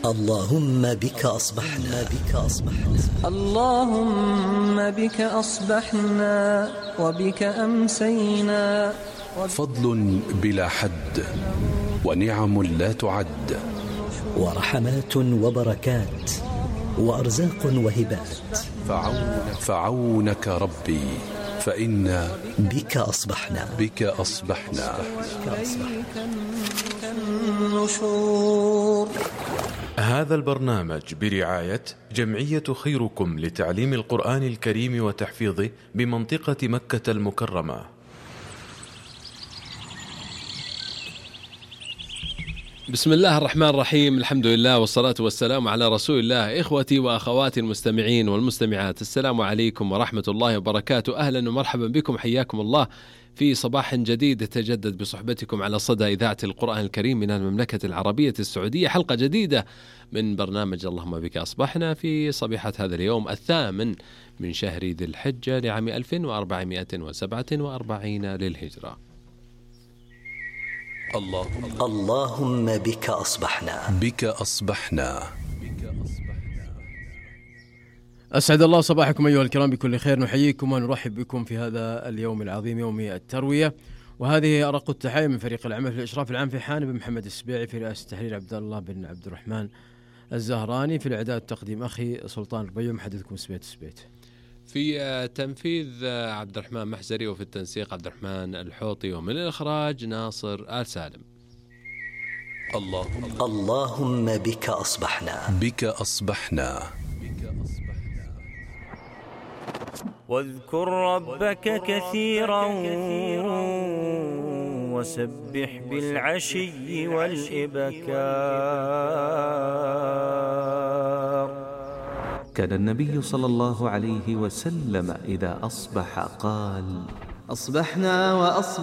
اللهم بك أصبحنا اللهم بك أصبحنا وبك أمسينا. فضل بلا حد ونعم لا تعد، ورحمات وبركات وأرزاق وهبات. فعونك ربي فإنا بك أصبحنا النشور. هذا البرنامج برعاية جمعية خيركم لتعليم القرآن الكريم وتحفيظه بمنطقة مكة المكرمة. بسم الله الرحمن الرحيم، الحمد لله والصلاة والسلام على رسول الله. إخوتي وأخواتي المستمعين والمستمعات، السلام عليكم ورحمة الله وبركاته. أهلا ومرحبا بكم، حياكم الله في صباح جديد يتجدد بصحبتكم على صدى إذاعة القرآن الكريم من المملكة العربية السعودية. حلقة جديدة من برنامج اللهم بك أصبحنا في صبيحة هذا اليوم 8 من شهر ذي الحجة لعام 1447 للهجرة. اللهم بك أصبحنا. أسعد الله صباحكم أيها الكرام بكل خير. نحييكم ونرحب بكم في هذا اليوم العظيم، يوم التروية، وهذه أرق التحية من فريق العمل في الإشراف العام في حانب محمد السبيعي، في رئاسة التحرير عبد الله بن عبد الرحمن الزهراني، في الإعداد التقديم أخي سلطان الربيع، محدثكم سبيت. في تنفيذ عبد الرحمن محزري، وفي التنسيق عبد الرحمن الحوطي، ومن الإخراج ناصر آل سالم. اللهم بك أصبحنا. واذكر ربك كثيرا وسبح بالعشي والإبكار. كان النبي صلى الله عليه وسلم إذا أصبح قال: أصبحنا